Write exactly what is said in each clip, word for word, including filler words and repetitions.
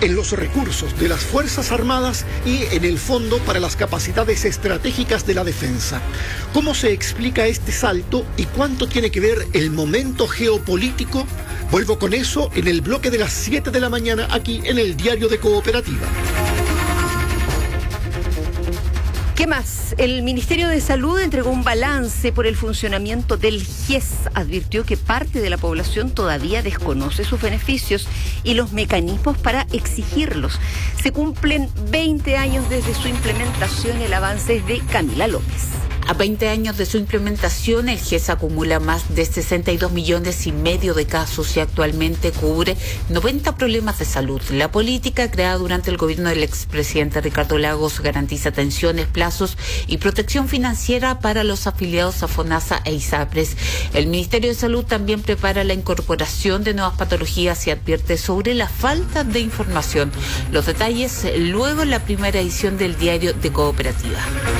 en los recursos de las Fuerzas Armadas y en el Fondo para las Capacidades Estratégicas de la Defensa. ¿Cómo se explica este salto y cuánto tiene que ver el momento geopolítico? Vuelvo con eso en el bloque de las siete de la mañana aquí en el Diario de Cooperativa. ¿Qué más? El Ministerio de Salud entregó un balance por el funcionamiento del G E S. Advirtió que parte de la población todavía desconoce sus beneficios y los mecanismos para exigirlos. Se cumplen veinte años desde su implementación. El avance es de Camila López. A veinte años de su implementación, el G E S acumula más de sesenta y dos millones y medio de casos y actualmente cubre noventa problemas de salud. La política creada durante el gobierno del expresidente Ricardo Lagos garantiza atenciones, plazos y protección financiera para los afiliados a FONASA e ISAPRES. El Ministerio de Salud también prepara la incorporación de nuevas patologías y advierte sobre la falta de información. Los detalles luego en la primera edición del Diario de Cooperativa.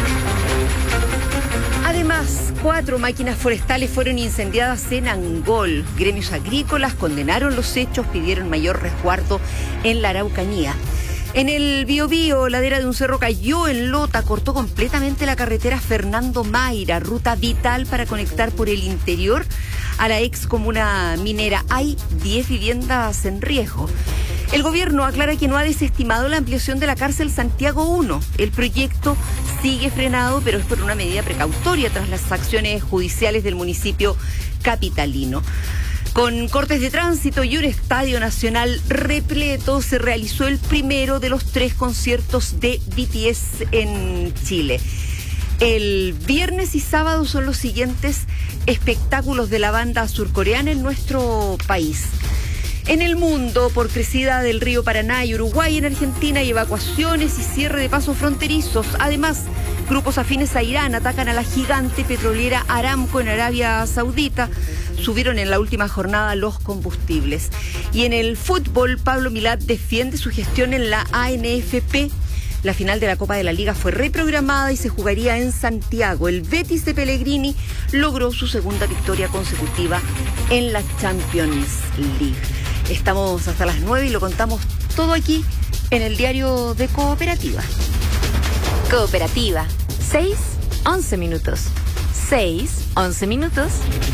Además, cuatro máquinas forestales fueron incendiadas en Angol. Gremios agrícolas condenaron los hechos, pidieron mayor resguardo en la Araucanía. En el Biobío, ladera de un cerro cayó en Lota, cortó completamente la carretera Fernando Mayra, ruta vital para conectar por el interior a la ex comuna minera. Hay diez viviendas en riesgo. El gobierno aclara que no ha desestimado la ampliación de la cárcel Santiago uno. El proyecto sigue frenado, pero es por una medida precautoria tras las acciones judiciales del municipio capitalino. Con cortes de tránsito y un estadio nacional repleto, se realizó el primero de los tres conciertos de B T S en Chile. El viernes y sábado son los siguientes espectáculos de la banda surcoreana en nuestro país. En el mundo, por crecida del río Paraná y Uruguay en Argentina, hay evacuaciones y cierre de pasos fronterizos. Además, grupos afines a Irán atacan a la gigante petrolera Aramco en Arabia Saudita. Subieron en la última jornada los combustibles. Y en el fútbol, Pablo Milad defiende su gestión en la A N F P. La final de la Copa de la Liga fue reprogramada y se jugaría en Santiago. El Betis de Pellegrini logró su segunda victoria consecutiva en la Champions League. Estamos hasta las nueve y lo contamos todo aquí en el Diario de Cooperativa. Cooperativa, seis, once minutos. seis, once minutos.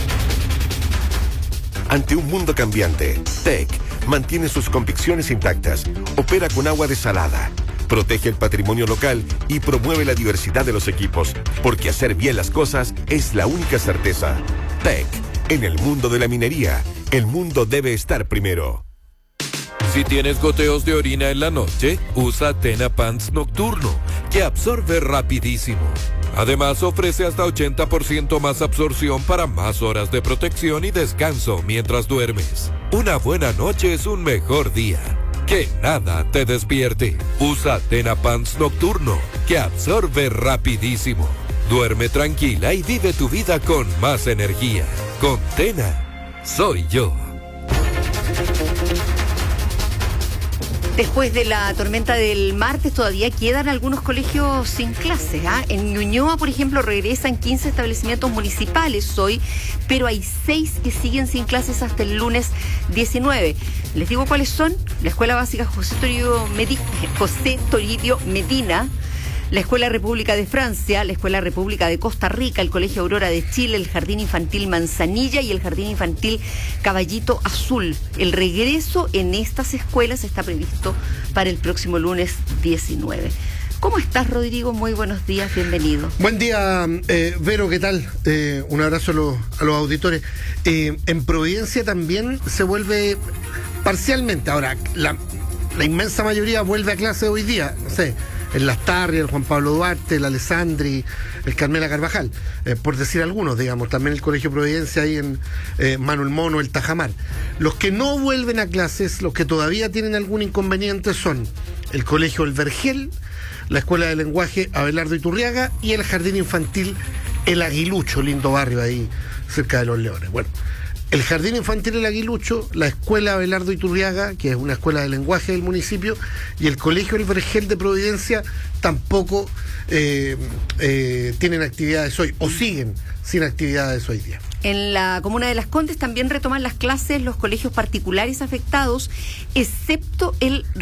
Ante un mundo cambiante, T E C mantiene sus convicciones intactas, opera con agua desalada, protege el patrimonio local y promueve la diversidad de los equipos, porque hacer bien las cosas es la única certeza. T E C, en el mundo de la minería, el mundo debe estar primero. Si tienes goteos de orina en la noche, usa Tena Pants Nocturno, que absorbe rapidísimo. Además, ofrece hasta ochenta por ciento más absorción para más horas de protección y descanso mientras duermes. Una buena noche es un mejor día. Que nada te despierte. Usa Tena Pants Nocturno, que absorbe rapidísimo. Duerme tranquila y vive tu vida con más energía. Con Tena, soy yo. Después de la tormenta del martes todavía quedan algunos colegios sin clases. ¿ah? En Ñuñoa, por ejemplo, regresan quince establecimientos municipales hoy, pero hay seis que siguen sin clases hasta el lunes diecinueve. Les digo cuáles son: la Escuela Básica José Toribio Medina, José Toribio Medina, la Escuela República de Francia, la Escuela República de Costa Rica, el Colegio Aurora de Chile, el Jardín Infantil Manzanilla y el Jardín Infantil Caballito Azul. El regreso en estas escuelas está previsto para el próximo lunes diecinueve. ¿Cómo estás, Rodrigo? Muy buenos días, bienvenido. Buen día, eh, Vero, ¿qué tal? Eh, un abrazo a los, a los auditores. Eh, en Providencia también se vuelve parcialmente. Ahora, la, la inmensa mayoría vuelve a clase hoy día, no sé, en Las Tarrias, el Juan Pablo Duarte, el Alessandri, el Carmela Carvajal, eh, por decir algunos, digamos, también el Colegio Providencia ahí en eh, Manuel Mono, el Tajamar. Los que no vuelven a clases, los que todavía tienen algún inconveniente son el Colegio El Vergel, la Escuela de Lenguaje Abelardo Iturriaga y el Jardín Infantil El Aguilucho, lindo barrio ahí cerca de Los Leones. Bueno, el Jardín Infantil El Aguilucho, la Escuela Abelardo Iturriaga, que es una escuela de lenguaje del municipio, y el Colegio El Vergel de Providencia tampoco eh, eh, tienen actividades hoy, o siguen sin actividades hoy día. En la comuna de Las Condes también retoman las clases los colegios particulares afectados, excepto el